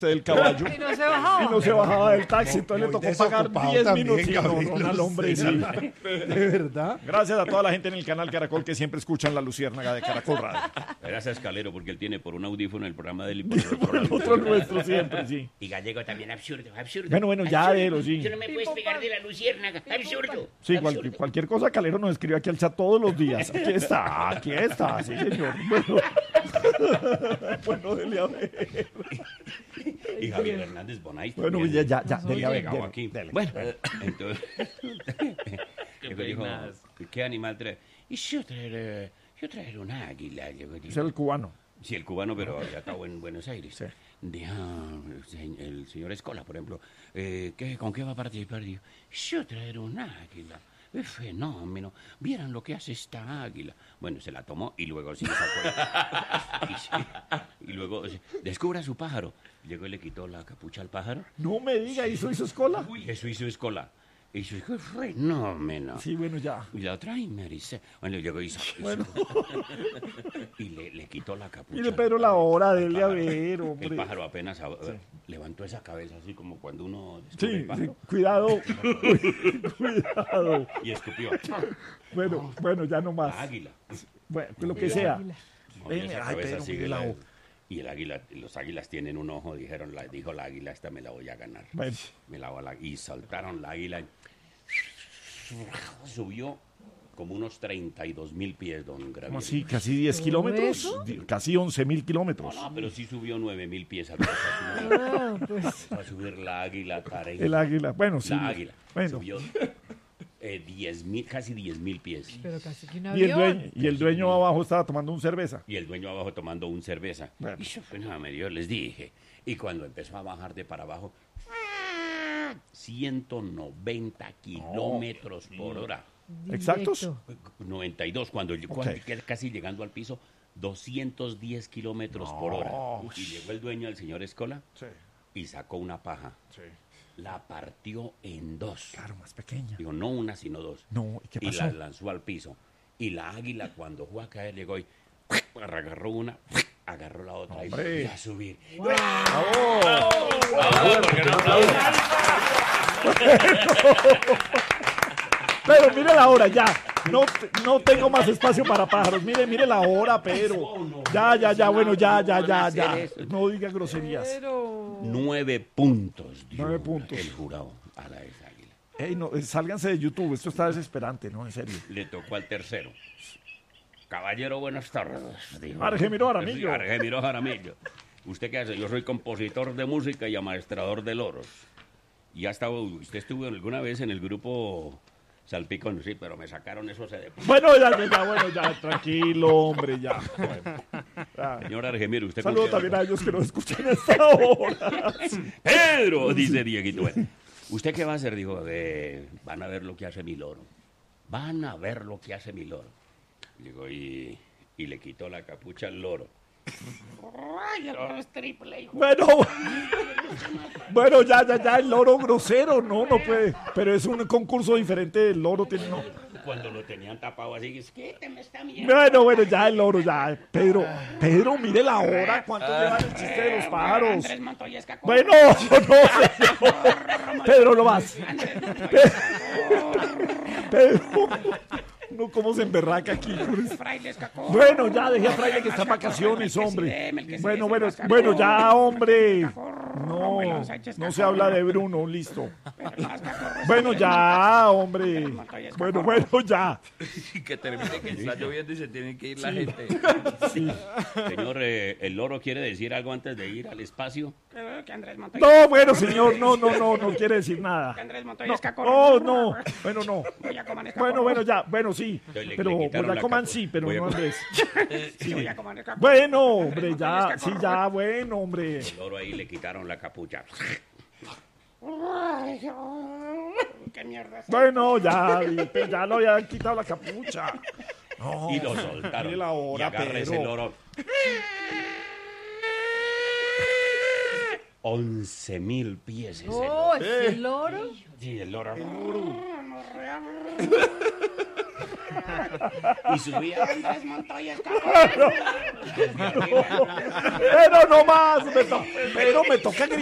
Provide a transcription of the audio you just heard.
del caballo. Y no se bajaba. Y no se bajaba del taxi, entonces le tocó pagar desocupado 10 también, minutos. Gabriel, No, al hombre, sí. ¿De verdad? Gracias a toda la gente en el canal Caracol que siempre escuchan la Luciérnaga de Caracol Radio. Gracias, Calero, porque él tiene por un audífono el programa de él y por el otro El otro nuestro siempre, sí. Y Gallego también, absurdo. Bueno, ya, Absurdo. Delo, sí. Tú no me puedes pegar de la Luciérnaga, absurdo. Sí, Absurdo. cualquier cosa, Calero nos escribe aquí al chat todos los días. Aquí está, sí, señor. Bueno, dele a ver. Y Javier Hernández Bonais. Bueno, también. ya, dele a ver. Llegado aquí. Dele. Bueno, entonces. Dijo, ¿qué animal trae? Y yo traer un águila. Es el cubano. Sí, el cubano, pero ya está en Buenos Aires. Sí. Dijo el señor Escola, por ejemplo, ¿con qué va a participar? Dijo, yo traer un águila. ¡Es fenómeno! ¿Vieran lo que hace esta águila? Bueno, se la tomó y luego sí sacó. Y luego descubre a su pájaro. Llegó y le quitó la capucha al pájaro. No me diga, ¿hizo escola? Eso hizo Escola. Y yo dije, fenómeno. Sí, bueno, ya. Y la otra, y me dice, bueno, llegó y hizo. Bueno. Y le quitó la capucha. Mire, Pedro, la hora, dele a ver, hombre. El pájaro apenas levantó esa cabeza así como cuando uno descubre Sí, el pájaro. cuidado. Cuidado. Y escupió. Bueno, ya no más. La águila. Bueno, lo que sea. Movió Ven, esa ay, cabeza Pedro, así, mire la boca. y el águila, los águilas tienen un ojo, dijo la águila, esta me la voy a ganar. Bueno. Y soltaron la águila. Subió como unos 32.000 pies, don Gabriel. ¿Cómo así? ¿Casi 10 kilómetros? eso? Casi 11.000 kilómetros. No, pero sí subió 9.000 pies. Pues, A subir la águila, Tarek. El águila. Bueno, sí. La águila. Bueno. Subió 10.000, casi 10.000 pies. pero casi que un Y avión. el dueño abajo estaba tomando un cerveza. Y el dueño abajo tomando un cerveza. Bueno. Y eso fue nada, yo les dije. Y cuando empezó a bajar de para abajo, 190 kilómetros por hora. ¿Exactos? Directo. 92, cuando casi llegando al piso, 210 kilómetros por hora. Y llegó el dueño, el señor Escola, Sí. y sacó una paja. Sí. La partió en dos. Claro, más pequeña. Digo, no una, sino dos. No, ¿y qué Y pasó? la lanzó al piso. Y la águila, cuando fue a caer, llegó y agarró una, agarró la otra Hombre. y a subir. Pero mire la hora, ya. No tengo más espacio para pájaros. Mire la hora, Pedro. Ya, bueno, ya. No diga groserías. Pero... 9 puntos. dio 9 puntos. El jurado a la esa águila. Ey, no, sálganse de YouTube. Esto está desesperante, ¿no? En serio. Le tocó al tercero. Caballero, buenas tardes. Dijo. Argemiro Jaramillo. Sí, Argemiro Jaramillo. ¿Usted qué hace? Yo soy compositor de música y amaestrador de loros. Y usted estuvo alguna vez en el grupo Salpicón, sí, pero me sacaron eso hace de... Bueno, ya, tranquilo, hombre, ya. Bueno, ya. Señor Argemiro, usted... Saludo también a ellos que nos escuchan a esta hora. ¡Pedro! Dice Dieguito. Bueno, ¿usted qué va a hacer? Dijo, van a ver lo que hace mi loro. Van a ver lo que hace mi loro. Digo, y le quitó la capucha al loro. ¡Ay, el loro es triple, hijo! Bueno, ya, el loro grosero, no puede. Pero es un concurso diferente, el loro tiene... No. Cuando lo tenían tapado así, es que me está mierda. Bueno, ya el loro, ya. Pedro, mire la hora, ¿cuánto lleva el chiste de los pájaros? Andrés Montoya es cacón. Bueno, no, señor. Pedro, no más. Pedro. No, cómo se emberraca aquí. Bueno, ya, dejé a Fraile que está en vacaciones, hombre. Bueno, ya, hombre. No se habla de Bruno, listo. Bueno, ya, hombre. Bueno, ya. Que termine que está lloviendo y se tiene que ir la gente. Sí. Señor, ¿el loro quiere decir algo antes de ir al espacio? Que Andrés Montoya. No, bueno, señor, no quiere decir nada. Que Andrés Montoya es cacón. No. Bueno, no. Boyacoman es cacón. Bueno, ya. Bueno, sí. Entonces le Pero quitaron la Boyacoman capa. sí, pero no Boyacoman. Andrés. Sí. Boyacoman es cacón. Bueno, hombre, ya. Sí, ya, bueno, hombre. El loro ahí le quitaron la capucha. Ay, qué mierda. Bueno, ya lo habían quitado la capucha. No, Y lo soltaron. mire la hora, y agarra ese Pedro. loro. 11.000 pies ese loro. Oh, ¿es el loro? Sí, el loro. Y subía. Andrés Montoya Escacol. Pero no más, pero me toca